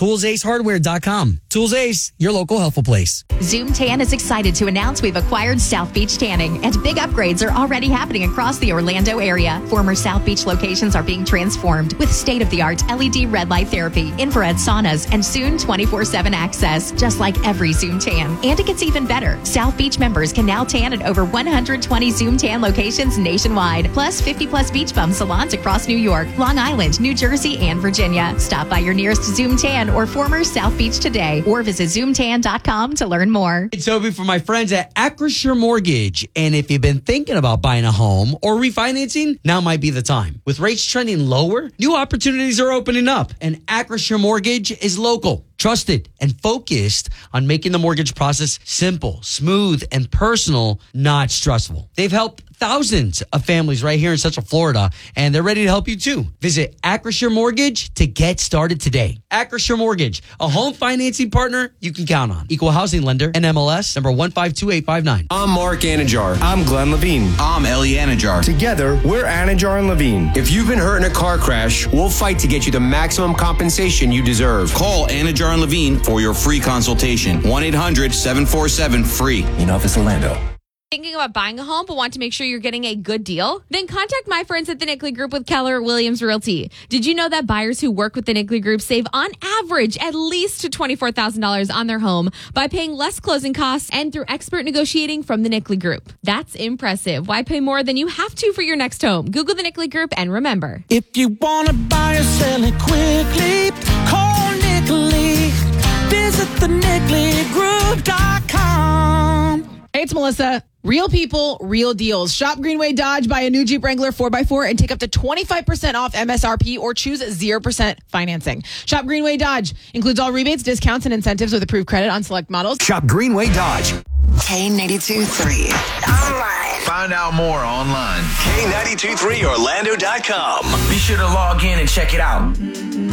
ToolsAceHardware.com. Tools Ace, your local helpful place. Zoom Tan is excited to announce we've acquired South Beach Tanning, and big upgrades are already happening across the Orlando area. Former South Beach locations are being transformed with state-of-the-art LED red light therapy, infrared saunas, and soon 24/7 access, just like every Zoom Tan. And it gets even better. South Beach members can now tan at over 120 Zoom Tan locations nationwide, plus 50-plus beach bum salons across New York, Long Island, New Jersey, and Virginia. Stop by your nearest Zoom Tan or former South Beach today, or visit ZoomTan.com to learn more. It's Toby for my friends at Acrisure Mortgage. And if you've been thinking about buying a home or refinancing, now might be the time. With rates trending lower, new opportunities are opening up. And Acrisure Mortgage is local, trusted, and focused on making the mortgage process simple, smooth, and personal, not stressful. They've helped thousands of families right here in Central Florida, and they're ready to help you too. Visit Acrisure Mortgage to get started today. Acrisure Mortgage, a home financing partner you can count on. Equal housing lender, NMLS number 152859. I'm Mark Anajar. I'm Glenn Levine. I'm Ellie Anajar. Together, we're Anajar and Levine. If you've been hurt in a car crash, we'll fight to get you the maximum compensation you deserve. Call Anajar and Levine for your free consultation. 1-800-747-FREE. In Office Orlando. Thinking about buying a home but want to make sure you're getting a good deal? Then contact my friends at the Nickley Group with Keller Williams Realty. Did you know that buyers who work with the Nickley Group save on average at least $24,000 on their home by paying less closing costs and through expert negotiating from the Nickley Group? That's impressive. Why pay more than you have to for your next home? Google the Nickley Group and remember, if you want to buy or sell it quickly, call Nickley. Visit theNickleyGroup.com. Hey, it's Melissa. Real people, real deals. Shop Greenway Dodge, buy a new Jeep Wrangler 4x4 and take up to 25% off MSRP or choose 0% financing. Shop Greenway Dodge includes all rebates, discounts, and incentives with approved credit on select models. Shop Greenway Dodge. K92.3 online. Find out more online. K92.3Orlando.com. Be sure to log in and check it out.